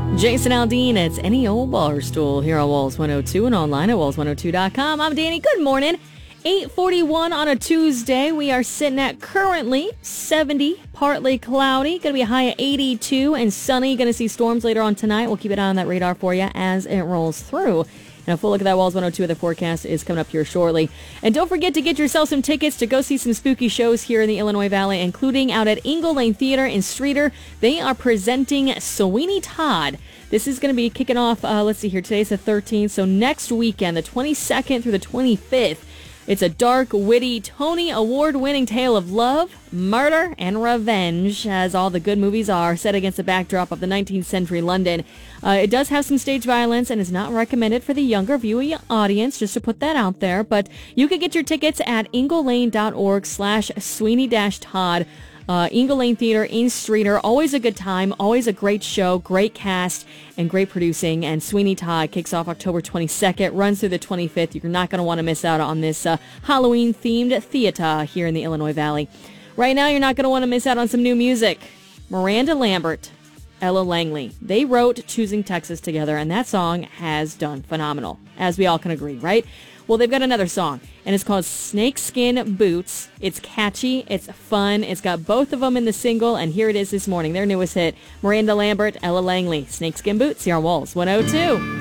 Jason Aldean, it's Any Old Bar Stool here on Walls 102 and online at walls102.com. I'm Danny. Good morning. 8:41 on a Tuesday. We are sitting at currently 70, partly cloudy. Going to be a high of 82 and sunny. Going to see storms later on tonight. We'll keep it on that radar for you as it rolls through. And a full look at that Walls 102 weather forecast is coming up here shortly. And don't forget to get yourself some tickets to go see some spooky shows here in the Illinois Valley, including out at Ingle Lane Theater in Streator. They are presenting Sweeney Todd. This is going to be kicking off, let's see here, today's the 13th, so next weekend, the 22nd through the 25th. It's a dark, witty, Tony Award-winning tale of love, murder, and revenge, as all the good movies are, set against the backdrop of the 19th century London. It does have some stage violence and is not recommended for the younger viewing audience, just to put that out there. But you can get your tickets at inglelane.org/Sweeney-Todd. Ingle Lane Theater in Streator. Always a good time, always a great show, great cast, and great producing. And Sweeney Todd kicks off October 22nd, runs through the 25th. You're not going to want to miss out on this Halloween-themed theater here in the Illinois Valley. Right now, you're not going to want to miss out on some new music. Miranda Lambert, Ella Langley. They wrote Choosing Texas together, and that song has done phenomenal, as we all can agree, right? Well, they've got another song, and it's called Snakeskin Boots. It's catchy, it's fun, it's got both of them in the single, and here it is this morning, their newest hit, Miranda Lambert, Ella Langley, Snakeskin Boots, here on Walls 102.